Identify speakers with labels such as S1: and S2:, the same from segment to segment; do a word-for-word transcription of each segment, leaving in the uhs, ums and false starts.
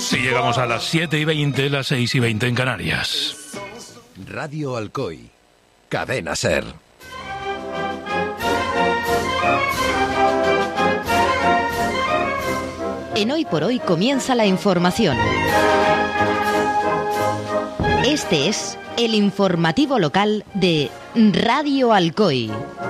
S1: Si llegamos a las siete y veinte, las seis y veinte en Canarias.
S2: Radio Alcoy, Cadena SER.
S3: En Hoy por Hoy comienza la información. Este es el informativo local de Radio Alcoy.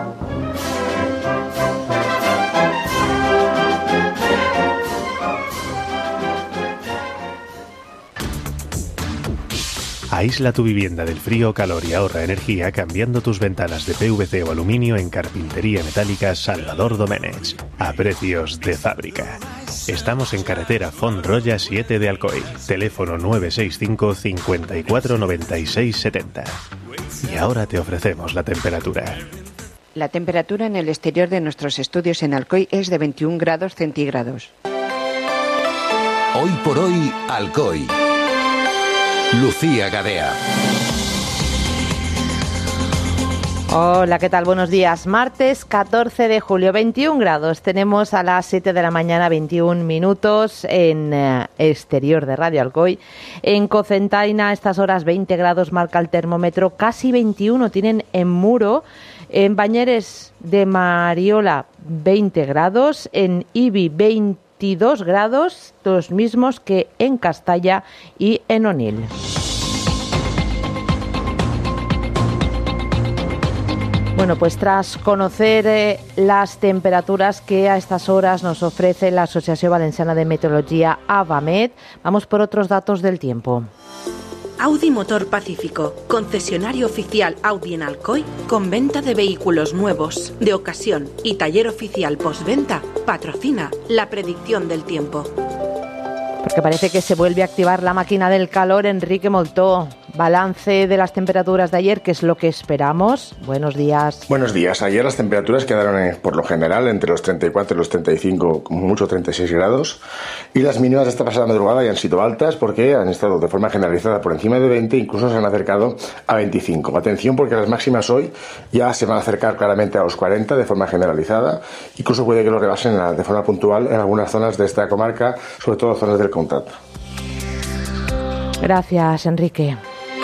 S4: Aísla tu vivienda del frío, calor y ahorra energía cambiando tus ventanas de P V C o aluminio en Carpintería Metálica Salvador Doménech, a precios de fábrica. Estamos en carretera Font-Roya siete de Alcoy, teléfono nueve seis cinco, cincuenta y cuatro, noventa y seis, setenta. Y ahora te ofrecemos la temperatura.
S5: La temperatura en el exterior de nuestros estudios en Alcoy es de veintiún grados centígrados.
S2: Hoy por Hoy, Alcoy. Lucía Gadea.
S6: Hola, ¿qué tal? Buenos días. Martes catorce de julio, veintiún grados. Tenemos a las siete de la mañana, veintiún minutos en eh, exterior de Radio Alcoy. En Cocentaina, a estas horas veinte grados marca el termómetro, casi veintiuno tienen en Muro. En Bañeres de Mariola, veinte grados. En Ibi, veintidós grados, los mismos que en Castalla y en Onil. Bueno, pues tras conocer eh, las temperaturas que a estas horas nos ofrece la Asociación Valenciana de Meteorología AVAMED, vamos por otros datos del tiempo.
S7: Audi Motor Pacífico, concesionario oficial Audi en Alcoy, con venta de vehículos nuevos, de ocasión y taller oficial postventa, patrocina la predicción del tiempo.
S6: Porque parece que se vuelve a activar la máquina del calor. Enrique Moltó, balance de las temperaturas de ayer, ¿qué es lo que esperamos? Buenos días.
S8: Buenos días. Ayer las temperaturas quedaron eh, por lo general entre los treinta y cuatro y los treinta y cinco, como mucho treinta y seis grados, y las mínimas de esta pasada madrugada ya han sido altas porque han estado de forma generalizada por encima de veinte, incluso se han acercado a veinticinco. Atención, porque las máximas hoy ya se van a acercar claramente a los cuarenta de forma generalizada, incluso puede que lo rebasen de forma puntual en algunas zonas de esta comarca, sobre todo zonas del Contrat.
S6: Gracias, Enrique.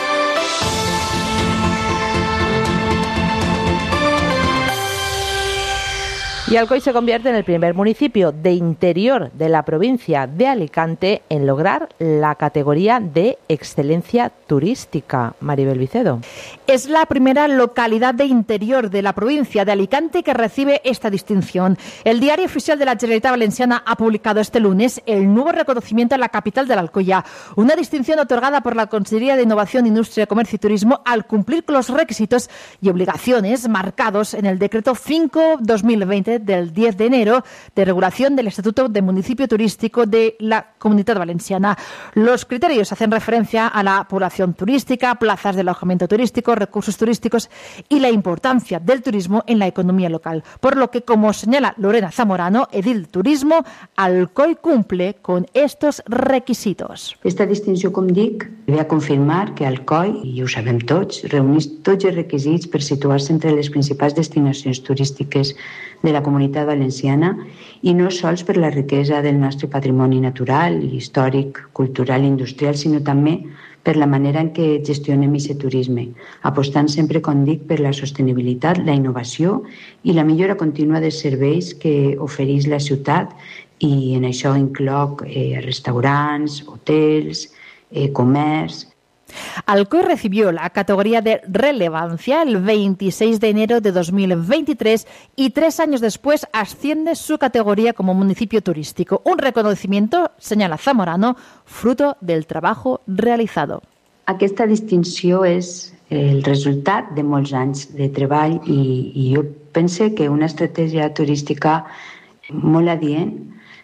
S6: Y Alcoy se convierte en el primer municipio de interior de la provincia de Alicante en lograr la categoría de excelencia turística. Maribel Vicedo.
S9: Es la primera localidad de interior de la provincia de Alicante que recibe esta distinción. El Diario Oficial de la Generalitat Valenciana ha publicado este lunes el nuevo reconocimiento a la capital de la Alcoya, una distinción otorgada por la Consejería de Innovación, Industria, Comercio y Turismo al cumplir con los requisitos y obligaciones marcados en el Decreto cinco barra dos mil veinte del diez de enero de regulación del Estatuto de Municipio Turístico de la Comunidad Valenciana. Los criterios hacen referencia a la población turística, plazas de alojamiento turístico, recursos turísticos y la importancia del turismo en la economía local. Por lo que, como señala Lorena Zamorano, edil Turismo, Alcoy cumple con estos requisitos.
S10: Esta distinció, com dic, ve a confirmar que Alcoy, i ho sabem tots, reuneix tots els requisits per situar-se entre les principals destinacions turístiques de la Comunitat Valenciana, i no sols per la riquesa del nostre patrimoni natural, històric, cultural i industrial, sinó també per la manera en què gestionem aquest turisme, apostant sempre, com dic, per la sostenibilitat, la innovació i la millora contínua dels serveis que ofereix la ciutat, i en això incloc eh, restaurants, hotels, eh, comerç.
S9: Alcoy recibió la categoría de relevancia el veintiséis de enero de dos mil veintitrés y tres años después asciende su categoría como municipio turístico. Un reconocimiento, señala Zamorano, fruto del trabajo realizado.
S10: Aquesta distinció és el resultat de molts anys de treball i, i jo pense que una estratègia turística molt adient,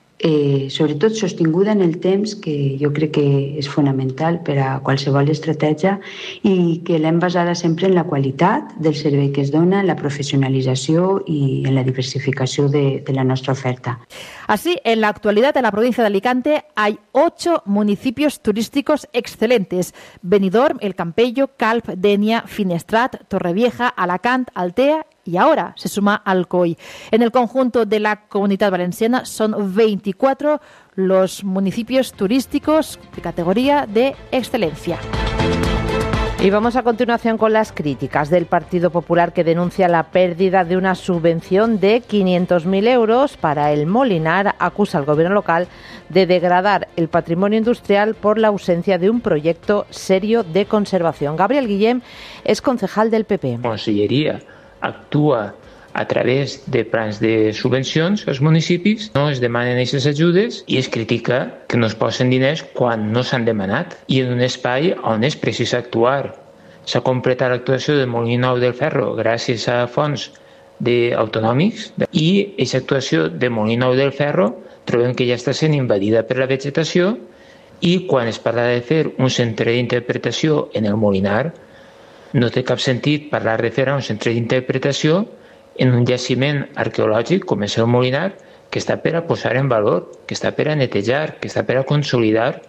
S10: Eh, sobretot sostinguda en el temps, que jo crec que és fonamental per a qualsevol estratègia, i que l'hem basada sempre en la qualitat del servei que es dona, en la professionalització i en la diversificació de, de la nostra oferta.
S9: Así, en la actualidad en la provincia de Alicante hay ocho municipios turísticos excelentes: Benidorm, El Campello, Calp, Denia, Finestrat, Torrevieja, Alacant, Altea y ahora se suma Alcoy. En el conjunto de la Comunidad Valenciana son veinticuatro los municipios turísticos de categoría de excelencia.
S6: Y vamos a continuación con las críticas del Partido Popular, que denuncia la pérdida de una subvención de quinientos mil euros para el Molinar. Acusa al gobierno local de degradar el patrimonio industrial por la ausencia de un proyecto serio de conservación. Gabriel Guillem és concejal del P P.
S11: La Conselleria actua a través de plans de subvencions als municipis, no es demanen aquestes ajudes i es critica que no es posen diners quan no s'han demanat i en un espai on és precís actuar. S'ha completat l'actuació de Molí Nou del Ferro gràcies a fons de autonòmics i aquesta actuació de Molí Nou del Ferro trobem que ja està sent invadida per la vegetació i quan es parla de fer un centre d'interpretació en el Molinar no té cap sentit parlar de fer un centre d'interpretació en un jaciment arqueològic com és el Molinar, que està per a posar en valor, que està per a netejar, que està per a consolidar.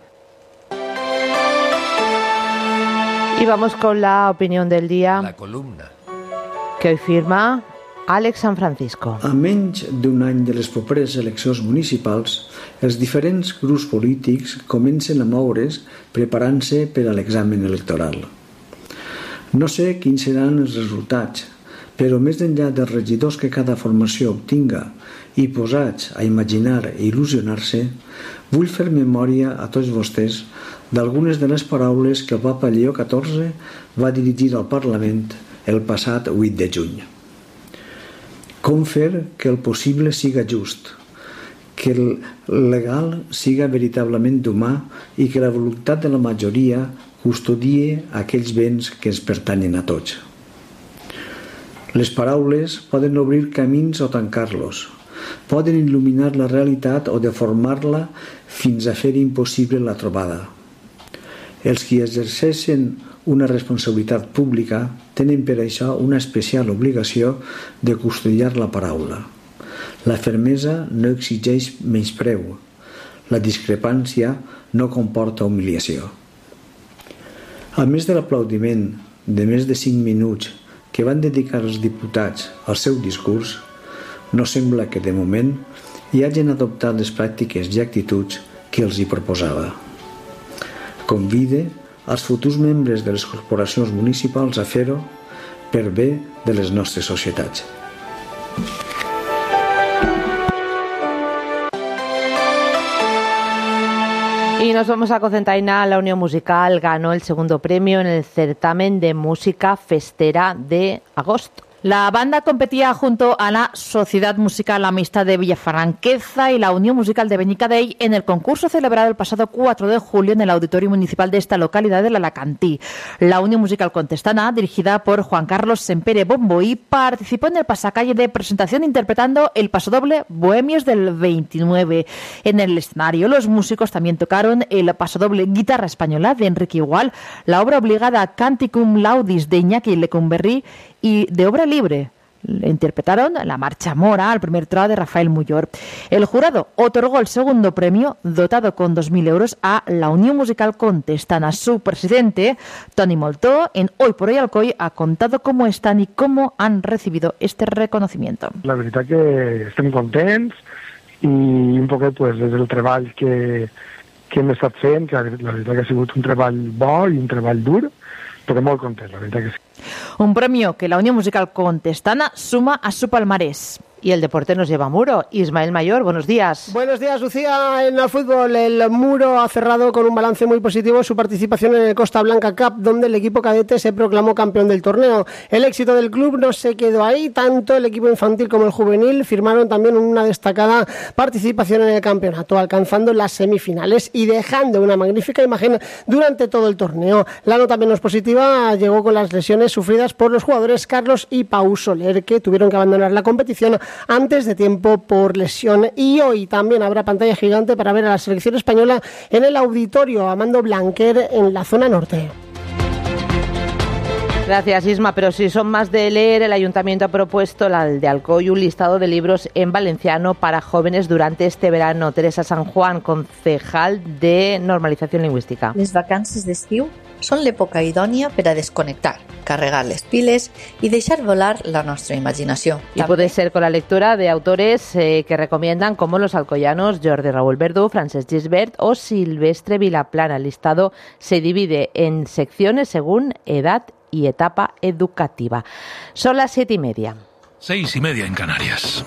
S6: Y vamos con la opinión del día.
S2: La columna.
S6: Que hoy firma Àlex San Francisco.
S12: A menys d'un any de les properes eleccions municipals, els diferents grups polítics comencen a moure's preparant-se per a l'examen electoral. No sé quins seran els resultats, però més enllà dels regidors que cada formació obtinga i posats a imaginar i il·lusionar-se, vull fer memòria a tots vostès d'algunes de les paraules que el papa Lleó catorze va dirigir al Parlament el passat vuit de juny. Com fer que el possible siga just, que el legal siga veritablement humà i que la voluntat de la majoria custodie aquells béns que ens pertanyen a tots. Les paraules poden obrir camins o tancar-los, poden il·luminar la realitat o deformar-la fins a fer impossible la trobada. Els qui exerceixen una responsabilitat pública tenen per això una especial obligació de custodiar la paraula. La fermesa no exigeix menyspreu, la discrepància no comporta humiliació. A més de l'aplaudiment de més de cinc minuts que van dedicar els diputats al seu discurs, no sembla que de moment hi hagin adoptat les pràctiques i actituds que els hi proposava. Convide als futurs membres de les corporacions municipals a fer-ho per bé de les nostres societats.
S6: Y nos vamos a concentrar. La Unión Musical ganó el segundo premio en el certamen de música festera de agosto.
S9: La banda competía junto a la Sociedad Musical Amistad de Villafranqueza y la Unión Musical de Benicadell en el concurso celebrado el pasado cuatro de julio en el Auditorio Municipal de esta localidad del Alacantí. La Unión Musical Contestana, dirigida por Juan Carlos Sempere Bomboí, participó en el pasacalle de presentación interpretando el pasodoble Bohemios del veintinueve. En el escenario, los músicos también tocaron el pasodoble Guitarra Española de Enrique Igual, la obra obligada Canticum Laudis de Iñaki Lecumberri y de obra libre interpretaron la Marcha Mora al primer trao de Rafael Muyor. El jurado otorgó el segundo premio, dotado con dos mil euros, a la Unión Musical Contestana. Su presidente, Toni Moltó, en Hoy por Hoy Alcoy, ha contado cómo están y cómo han recibido este reconocimiento.
S13: La veritat que estem contents i un poquet pues, des del treball que, que hem estat fent, que la veritat que ha sigut un treball bo i un treball dur, pero muy contento, la verdad que sí.
S9: Un premio que la Unión Musical Contestana suma a su palmarés.
S6: Y el deporte nos lleva a Muro. Ismael Mayor, buenos días.
S14: Buenos días, Lucía. En el fútbol, el Muro ha cerrado con un balance muy positivo su participación en el Costa Blanca Cup, donde el equipo cadete se proclamó campeón del torneo. El éxito del club no se quedó ahí. Tanto el equipo infantil como el juvenil firmaron también una destacada participación en el campeonato, alcanzando las semifinales y dejando una magnífica imagen durante todo el torneo. La nota menos positiva llegó con las lesiones sufridas por los jugadores Carlos y Pau Soler, que tuvieron que abandonar la competición antes de tiempo por lesión. Y hoy también habrá pantalla gigante para ver a la selección española en el auditorio Amando Blanquer en la zona norte.
S6: Gracias, Isma. Pero si son más de leer, el Ayuntamiento ha propuesto al de Alcoy un listado de libros en valenciano para jóvenes durante este verano. Teresa San Juan, concejal de Normalización Lingüística.
S15: Les vacances d'estiu són l'època idònia per a desconnectar, carregar les piles y deixar volar la nuestra imaginación.
S6: Y puede ser con la lectura de autores eh, que recomiendan como los alcoyanos Jordi Raúl Verdú, Francesc Gisbert o Silvestre Vilaplana. El listado se divide en secciones según edad y etapa educativa. Son las siete y media.
S1: Seis y media en Canarias.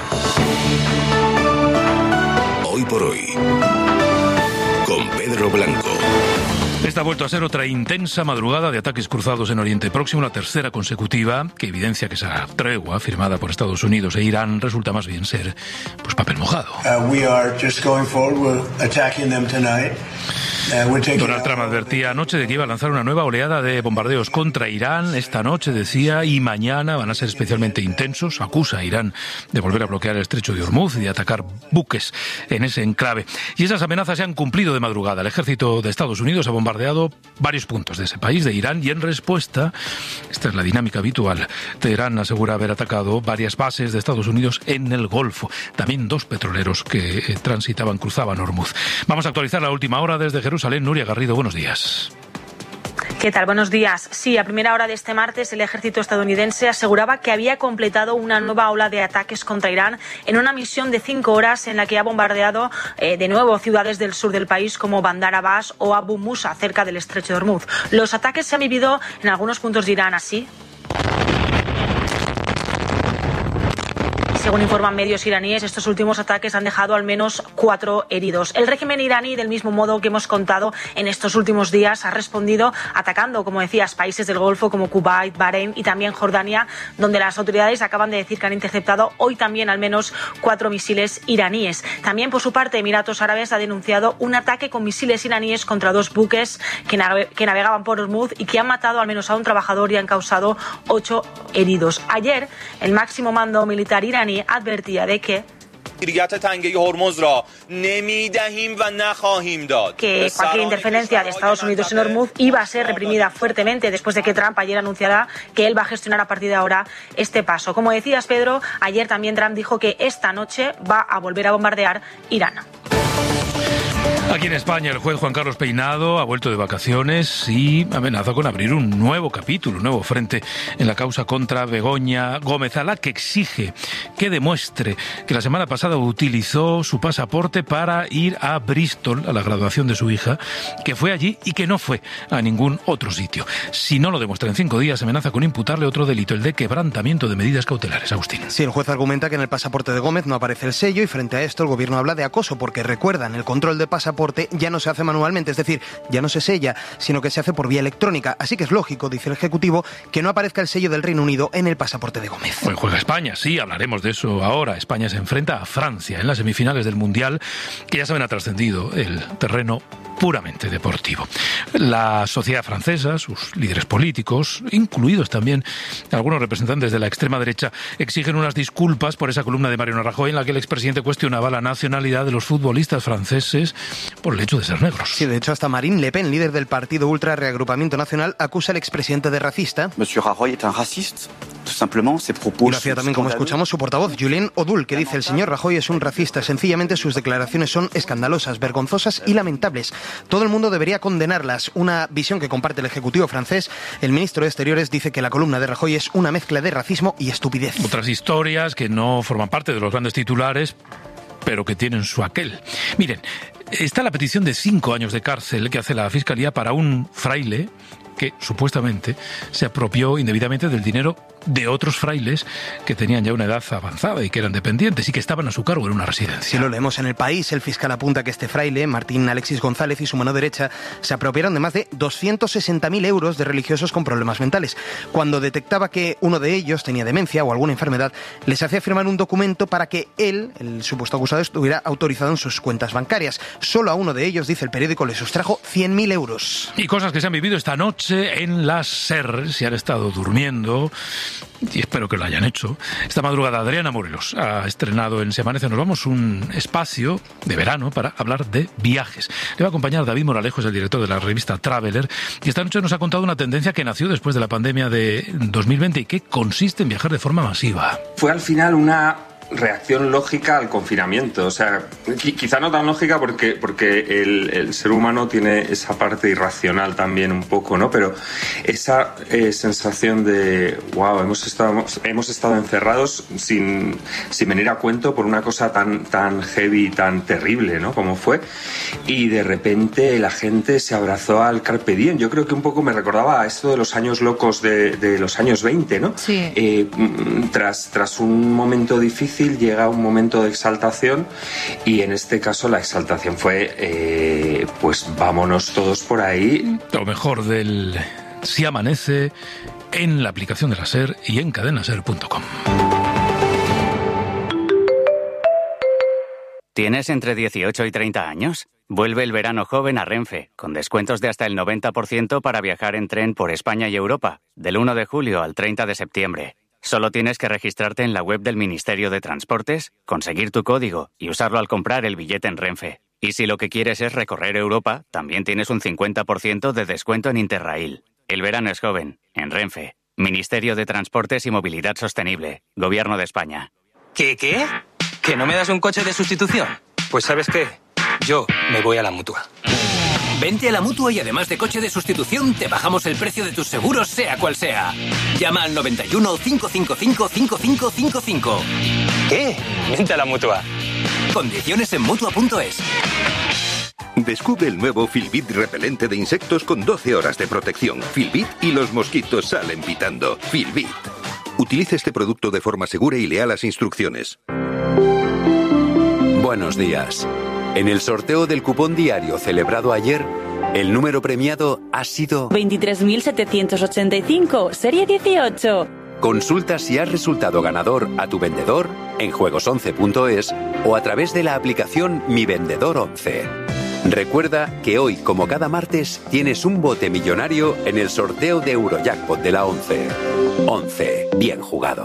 S2: Hoy por hoy, con Pedro Blanco.
S1: Esta ha vuelto a ser otra intensa madrugada de ataques cruzados en Oriente Próximo, la tercera consecutiva, que evidencia que esa tregua firmada por Estados Unidos e Irán resulta más bien ser pues papel mojado.
S16: Uh, we are just going forward. We're attacking them tonight.
S1: Donald Trump advertía anoche de que iba a lanzar una nueva oleada de bombardeos contra Irán. Esta noche, decía, y mañana van a ser especialmente intensos. Acusa a Irán de volver a bloquear el estrecho de Hormuz y de atacar buques en ese enclave. Y esas amenazas se han cumplido de madrugada. El ejército de Estados Unidos ha bombardeado varios puntos de ese país, de Irán, y en respuesta, esta es la dinámica habitual, Teherán asegura haber atacado varias bases de Estados Unidos en el Golfo. También dos petroleros que eh, transitaban, cruzaban Hormuz. Vamos a actualizar la última hora desde Jerusalén. Nuria Garrido, buenos días.
S17: ¿Qué tal? Buenos días. Sí, a primera hora de este martes el ejército estadounidense aseguraba que había completado una nueva ola de ataques contra Irán en una misión de cinco horas en la que ha bombardeado eh, de nuevo ciudades del sur del país como Bandar Abbas o Abu Musa, cerca del estrecho de Hormuz. Los ataques se han vivido en algunos puntos de Irán así. Según informan medios iraníes, estos últimos ataques han dejado al menos cuatro heridos. El régimen iraní, del mismo modo que hemos contado en estos últimos días, ha respondido atacando, como decías, países del Golfo como Kuwait, Bahrein y también Jordania, donde las autoridades acaban de decir que han interceptado hoy también al menos cuatro misiles iraníes. También, por su parte, Emiratos Árabes ha denunciado un ataque con misiles iraníes contra dos buques que, nave- que navegaban por Hormuz y que han matado al menos a un trabajador y han causado ocho heridos. Ayer, el máximo mando militar iraní advertía de que que cualquier interferencia de Estados Unidos en Hormuz iba a ser reprimida fuertemente después de que Trump ayer anunciara que él va a gestionar a partir de ahora este paso. Como decías, Pedro, ayer también Trump dijo que esta noche va a volver a bombardear Irán.
S1: Aquí en España, el juez Juan Carlos Peinado ha vuelto de vacaciones y amenaza con abrir un nuevo capítulo, un nuevo frente en la causa contra Begoña Gómez, a la que exige que demuestre que la semana pasada utilizó su pasaporte para ir a Bristol, a la graduación de su hija, que fue allí y que no fue a ningún otro sitio. Si no lo demuestra en cinco días, amenaza con imputarle otro delito, el de quebrantamiento de medidas cautelares. Agustín.
S18: Sí, el juez argumenta que en el pasaporte de Gómez no aparece el sello y frente a esto el gobierno habla de acoso porque, recuerdan, el control de pasaporte ya no se hace manualmente, es decir, ya no se sella, sino que se hace por vía electrónica. Así que es lógico, dice el Ejecutivo, que no aparezca el sello del Reino Unido en el pasaporte de Gómez.
S1: Hoy juega España, sí, hablaremos de eso ahora. España se enfrenta a Francia en las semifinales del Mundial, que ya saben ha trascendido el terreno puramente deportivo. La sociedad francesa, sus líderes políticos, incluidos también algunos representantes de la extrema derecha, exigen unas disculpas por esa columna de Mariano Rajoy en la que el expresidente cuestionaba la nacionalidad de los futbolistas franceses por el hecho de ser negros.
S18: Sí, de hecho hasta Marine Le Pen, líder del partido Ultra Reagrupamiento Nacional, acusa al expresidente de racista.
S19: Monsieur Rajoy es un racista. Tout simplement, ses propos.
S18: Y lo hacía también, como escuchamos, su portavoz, Julien Odul, que dice: el señor Rajoy es un racista. Sencillamente sus declaraciones son escandalosas, vergonzosas y lamentables. Todo el mundo debería condenarlas. Una visión que comparte el Ejecutivo francés. El ministro de Exteriores dice que la columna de Rajoy es una mezcla de racismo y estupidez.
S1: Otras historias que no forman parte de los grandes titulares, pero que tienen su aquel. Miren, está la petición de cinco años de cárcel que hace la Fiscalía para un fraile que supuestamente se apropió indebidamente del dinero de otros frailes que tenían ya una edad avanzada y que eran dependientes y que estaban a su cargo en una residencia.
S18: Si lo leemos en El País, el fiscal apunta que este fraile, Martín Alexis González, y su mano derecha se apropiaron de más de doscientos sesenta mil euros de religiosos con problemas mentales. Cuando detectaba que uno de ellos tenía demencia o alguna enfermedad, les hacía firmar un documento para que él, el supuesto acusado, estuviera autorizado en sus cuentas bancarias. Solo a uno de ellos, dice el periódico, le sustrajo cien mil euros.
S1: Y cosas que se han vivido esta noche en la SER, si han estado durmiendo, y espero que lo hayan hecho. Esta madrugada Adriana Morelos ha estrenado en Se Amanece Nos Vamos un espacio de verano para hablar de viajes. Le va a acompañar David Moralejo, es el director de la revista Traveler, y esta noche nos ha contado una tendencia que nació después de la pandemia de dos mil veinte y que consiste en viajar de forma masiva.
S20: Fue al final una reacción lógica al confinamiento. O sea, quizá no tan lógica porque, porque el, el ser humano tiene esa parte irracional también un poco, ¿no? Pero esa eh, sensación de, wow, hemos estado, hemos estado encerrados sin, sin venir a cuento por una cosa tan, tan heavy, tan terrible, ¿no? Como fue. Y de repente la gente se abrazó al carpe diem. Yo creo que un poco me recordaba a esto de los años locos de, de los años veinte, ¿no?
S6: Sí.
S20: Eh, tras, tras un momento difícil llega un momento de exaltación, y en este caso la exaltación fue eh, pues vámonos todos por ahí.
S1: Lo mejor del Si Amanece en la aplicación de la SER y en cadena ser punto com.
S21: ¿Tienes entre dieciocho y treinta años? Vuelve el verano joven a Renfe, con descuentos de hasta el noventa por ciento para viajar en tren por España y Europa, del uno de julio al treinta de septiembre. Solo tienes que registrarte en la web del Ministerio de Transportes, conseguir tu código y usarlo al comprar el billete en Renfe. Y si lo que quieres es recorrer Europa, también tienes un cincuenta por ciento de descuento en Interrail. El verano es joven, en Renfe. Ministerio de Transportes y Movilidad Sostenible, Gobierno de España.
S22: ¿Qué, qué? ¿Que no me das un coche de sustitución? Pues ¿sabes qué? Yo me voy a la Mutua.
S23: Vente a la Mutua y además de coche de sustitución, te bajamos el precio de tus seguros, sea cual sea. Llama al noventa y uno, cinco cinco cinco, cinco cinco cinco cinco.
S22: ¿Qué? Vente a la Mutua.
S23: Condiciones en Mutua punto es.
S24: Descubre el nuevo Filbit repelente de insectos con doce horas de protección. Filbit y los mosquitos salen pitando. Filbit. Utilice este producto de forma segura y lea las instrucciones.
S25: Buenos días. En el sorteo del cupón diario celebrado ayer, el número premiado ha sido
S26: veintitrés mil setecientos ochenta y cinco, serie dieciocho.
S25: Consulta si has resultado ganador a tu vendedor en juegos once punto es o a través de la aplicación Mi Vendedor once. Recuerda que hoy, como cada martes, tienes un bote millonario en el sorteo de Eurojackpot de la once. once. Bien jugado.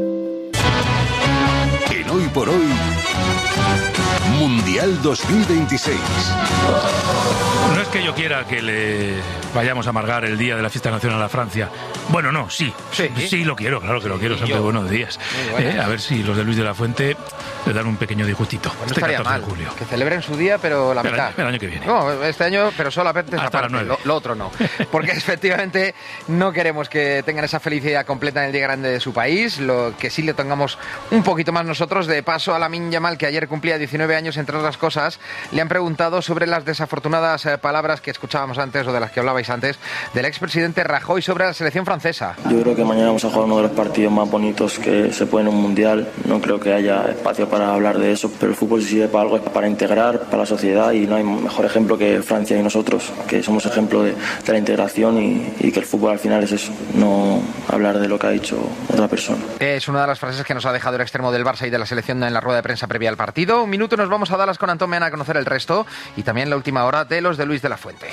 S2: En Hoy por Hoy, Mundial dos mil veintiséis.
S1: No es que yo quiera que le vayamos a amargar el día de la fiesta nacional a Francia. Bueno, no, sí. Sí, sí lo quiero, claro que lo quiero. Siempre buenos días.
S27: Bueno.
S1: Eh, a ver si los de Luis de la Fuente le dan un pequeño disgustito.
S27: Pues no
S1: este
S27: estaría
S1: catorce
S27: mal.
S1: de julio.
S27: Que celebren su día, pero la
S1: el
S27: mitad.
S1: Año, el año que viene.
S27: No, este año, pero solamente esa
S1: hasta
S27: parte.
S1: las nueve.
S27: Lo, lo otro no. Porque efectivamente no queremos que tengan esa felicidad completa en el día grande de su país. Lo que sí le tengamos un poquito más nosotros. De paso a Lamine Yamal, que ayer cumplía diecinueve años, entre otras cosas, le han preguntado sobre las desafortunadas eh, palabras que escuchábamos antes, o de las que hablabais antes, del expresidente Rajoy sobre la selección francesa.
S28: Yo creo que mañana vamos a jugar uno de los partidos más bonitos que se puede en un mundial. No creo que haya espacio para hablar de eso, pero el fútbol si sirve para algo es para integrar, para la sociedad, y no hay mejor ejemplo que Francia y nosotros, que somos ejemplo de, de la integración y, y que el fútbol al final es eso, no hablar de lo que ha dicho otra persona.
S27: Es una de las frases que nos ha dejado el extremo del Barça y de la selección en la rueda de prensa previa al partido. Un minuto, nos vamos a Dallas con Antón Meana a conocer el resto y también la última hora de los de Luis de la Fuente.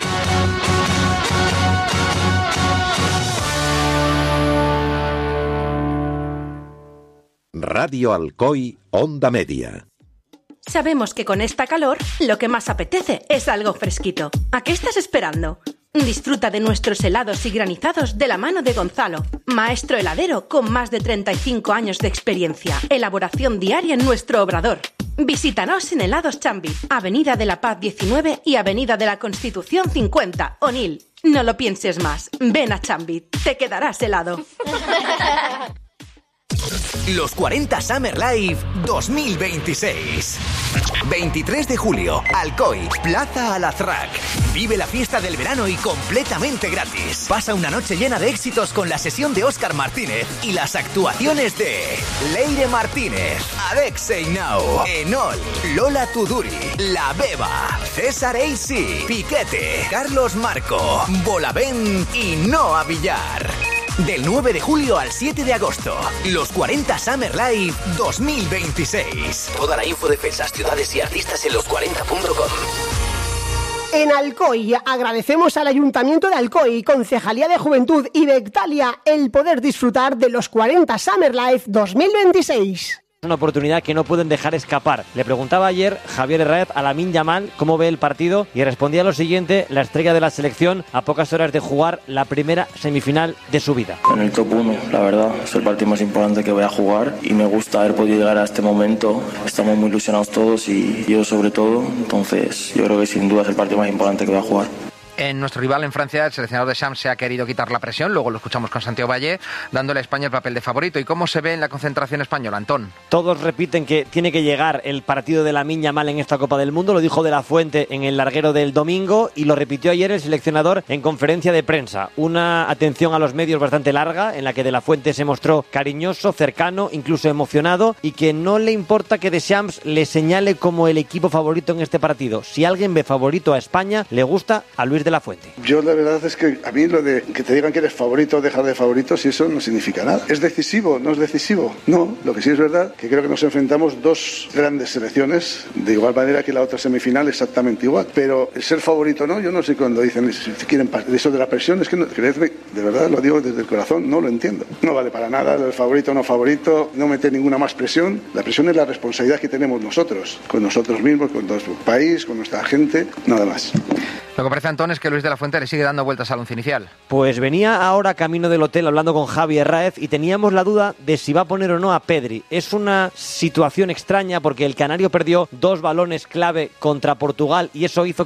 S29: Radio Alcoy, Onda Media.
S7: Sabemos que con esta calor lo que más apetece es algo fresquito. ¿A qué estás esperando? Disfruta de nuestros helados y granizados de la mano de Gonzalo, maestro heladero con más de treinta y cinco años de experiencia. Elaboración diaria en nuestro obrador. Visítanos en Helados Chambi, Avenida de la Paz diecinueve y Avenida de la Constitución cincuenta, Onil. No lo pienses más, ven a Chambi, te quedarás helado.
S23: Los cuarenta Summer Live dos mil veintiséis. veintitrés de julio, Alcoy, Plaza Alazraq. Vive la fiesta del verano y completamente gratis. Pasa una noche llena de éxitos con la sesión de Óscar Martínez y las actuaciones de Leire Martínez, Alexei Nau, Enol, Lola Tuduri, La Beba, César A C, Piquete, Carlos Marco, Bolavent y Noa Villar. Del nueve de julio al siete de agosto, los cuarenta Summer Live dos mil veintiséis. Toda la info de fechas, ciudades y artistas en los cuarenta punto com.
S14: En Alcoy agradecemos al Ayuntamiento de Alcoy, Concejalía de Juventud y Bectalia el poder disfrutar de los cuarenta Summer Live dos mil veintiséis.
S3: una oportunidad que no pueden dejar escapar. Le preguntaba ayer Javier Herráez a Lamine Yamal cómo ve el partido y respondía lo siguiente, la estrella de la selección a pocas horas de jugar la primera semifinal de su vida.
S28: En el top uno, la verdad, es el partido más importante que voy a jugar y me gusta haber podido llegar a este momento. Estamos muy ilusionados todos y yo sobre todo, entonces yo creo que sin duda es el partido más importante que voy a jugar.
S27: En nuestro rival en Francia, el seleccionador de Shams se ha querido quitar la presión, luego lo escuchamos con Santiago Valle, dándole a España el papel de favorito. ¿Y cómo se ve en la concentración española, Antón?
S3: Todos repiten que tiene que llegar el partido de Lamine Yamal en esta Copa del Mundo, lo dijo De la Fuente en el larguero del domingo y lo repitió ayer el seleccionador en conferencia de prensa. Una atención a los medios bastante larga, en la que De la Fuente se mostró cariñoso, cercano, incluso emocionado, y que no le importa que Deschamps le señale como el equipo favorito en este partido. Si alguien ve favorito a España, le gusta a Luis De la Fuente.
S4: Yo la verdad es que a mí lo de que te digan que eres favorito o dejar de favorito, si eso no significa nada. ¿Es decisivo? ¿No es decisivo? No, lo que sí es verdad que creo que nos enfrentamos dos grandes selecciones, de igual manera que la otra semifinal exactamente igual, pero el ser favorito no, yo no sé cuando dicen si quieren eso de la presión, es que no, creedme, de verdad lo digo desde el corazón, no lo entiendo. No vale para nada el favorito o no favorito, no meter ninguna más presión. La presión es la responsabilidad que tenemos nosotros, con nosotros mismos, con nuestro país, con nuestra gente, nada más.
S27: Lo que parece, Antón, es que Luis De la Fuente le sigue dando vueltas al once inicial.
S3: Pues venía ahora camino del hotel hablando con Javi Herráez y teníamos la duda de si va a poner o no a Pedri. Es una situación extraña porque el canario perdió dos balones clave contra Portugal y eso hizo